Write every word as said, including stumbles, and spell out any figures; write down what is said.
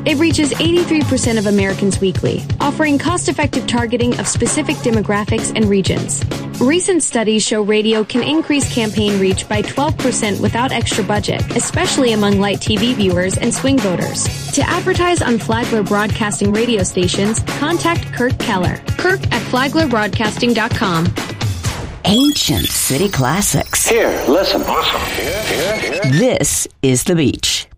It reaches eighty-three percent of Americans weekly, offering cost-effective targeting of specific demographics and regions. Recent studies show radio can increase campaign reach by twelve percent without extra budget, especially among light T V viewers and swing voters. To advertise on Flagler Broadcasting radio stations, contact Kirk Keller. Kirk at flagler broadcasting dot com. Ancient city classics. Here, listen. Listen. Here, here, here. This is The Beach.